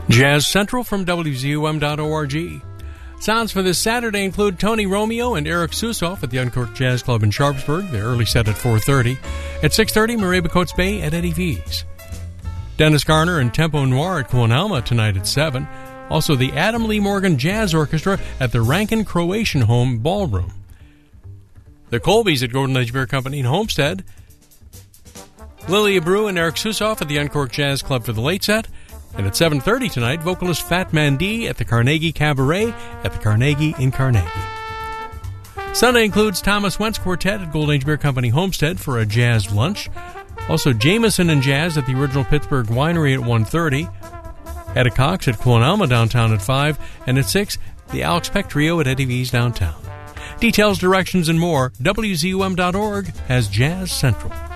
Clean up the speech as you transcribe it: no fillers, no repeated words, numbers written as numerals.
Jazz Central from WZUM.org. Sounds for this Saturday include Tony Romeo and Eric Susoff at the Uncorked Jazz Club in Sharpsburg, their early set at 4:30. At 6:30, Marais Coates Bay at Eddie V's. Dennis Garner and Tempo Noir at Quonalma tonight at 7. Also, the Adam Lee Morgan Jazz Orchestra at the Rankin Croatian Home Ballroom. The Colbys at Golden Age Beer Company in Homestead. Lilia Brew and Eric Susoff at the Uncorked Jazz Club for the late set. And at 7:30 tonight, vocalist Fat Man D at the Carnegie Cabaret at the Carnegie in Carnegie. Sunday includes Thomas Wentz Quartet at Golden Age Beer Company Homestead for a jazz lunch. Also, Jameson and Jazz at the Original Pittsburgh Winery at 1:30. Etta Cox at Quonalma downtown at 5. And at 6, the Alex Peck Trio at Eddie V's downtown. Details, directions, and more, WZUM.org has Jazz Central.